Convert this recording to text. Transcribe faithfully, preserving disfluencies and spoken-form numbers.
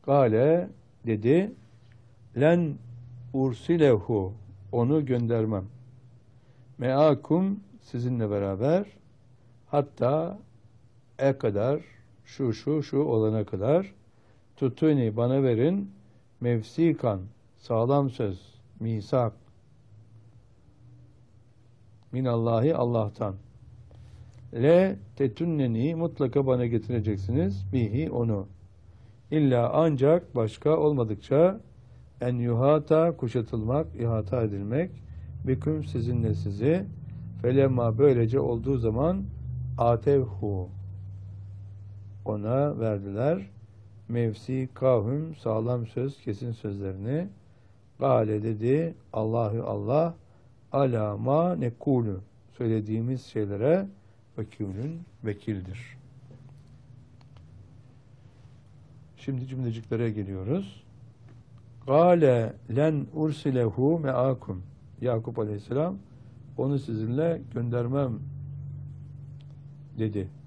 Gale dedi, len ursilehu, onu göndermem. Meakum, sizinle beraber, hatta e kadar, şu şu şu olana kadar, tutuni, bana verin, mevsikan, sağlam söz, misak, minallahi, Allah'tan. Le tetunneni, mutlaka bana getireceksiniz, bihi, onu. İlla, ancak, başka olmadıkça, en yuhata, kuşatılmak, ihata edilmek, büküm, sizinle sizi, felemma, böylece olduğu zaman, atevhu, ona verdiler, mevsi kahüm, sağlam söz, kesin sözlerini, gale dedi, Allahu Allah, ala ma nekulu, söylediğimiz şeylere, vekilün, vekildir. Şimdi cümleciklere geliyoruz. Gale len ursilehu meakum. Yakup Aleyhisselam, onu sizinle göndermem dedi.